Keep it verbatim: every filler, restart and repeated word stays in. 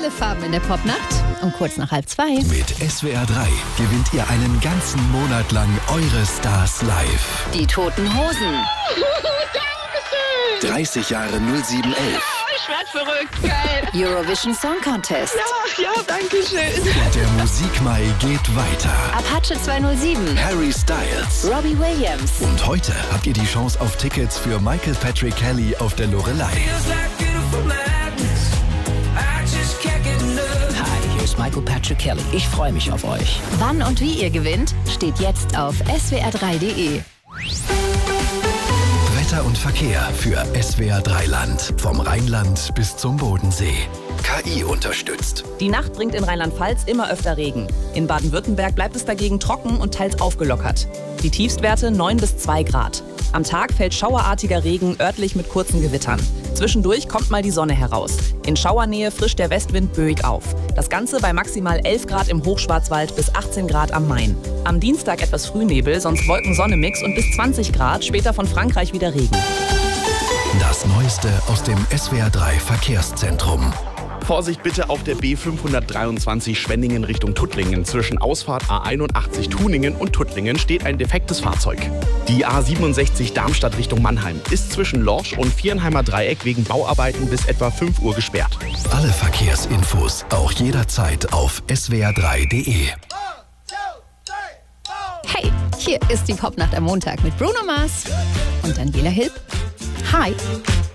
Alle Farben in der Popnacht um kurz nach halb zwei. Mit S W R drei gewinnt ihr einen ganzen Monat lang eure Stars live. Die Toten Hosen. dreißig Jahre null sieben elf. Ich werd verrückt, geil. Eurovision Song Contest. Ja, ja, danke schön. Und der Musikmai geht weiter. Apache zweihundertsieben. Harry Styles. Robbie Williams. Und heute habt ihr die Chance auf Tickets für Michael Patrick Kelly auf der Loreley. Hi, hier ist Michael Patrick Kelly. Ich freue mich auf euch. Wann und wie ihr gewinnt, steht jetzt auf S W R drei punkt de. Wetter und Verkehr für S W R drei Land. Vom Rheinland bis zum Bodensee. K I unterstützt. Die Nacht bringt in Rheinland-Pfalz immer öfter Regen. In Baden-Württemberg bleibt es dagegen trocken und teils aufgelockert. Die Tiefstwerte neun bis zwei Grad. Am Tag fällt schauerartiger Regen, örtlich mit kurzen Gewittern. Zwischendurch kommt mal die Sonne heraus. In Schauernähe frischt der Westwind böig auf. Das Ganze bei maximal elf Grad im Hochschwarzwald bis achtzehn Grad am Main. Am Dienstag etwas Frühnebel, sonst Wolken-Sonne-Mix und bis zwanzig Grad, später von Frankreich wieder Regen. Das Neueste aus dem S W R drei Verkehrszentrum. Vorsicht bitte auf der B fünfhundertdreiundzwanzig Schwenningen Richtung Tuttlingen. Zwischen Ausfahrt A einundachtzig Tuningen und Tuttlingen steht ein defektes Fahrzeug. Die A siebenundsechzig Darmstadt Richtung Mannheim ist zwischen Lorsch und Vierenheimer Dreieck wegen Bauarbeiten bis etwa fünf Uhr gesperrt. Alle Verkehrsinfos auch jederzeit auf S W R drei punkt de. Hey, hier ist die Popnacht am Montag mit Bruno Mars und Daniela Hill. Hi.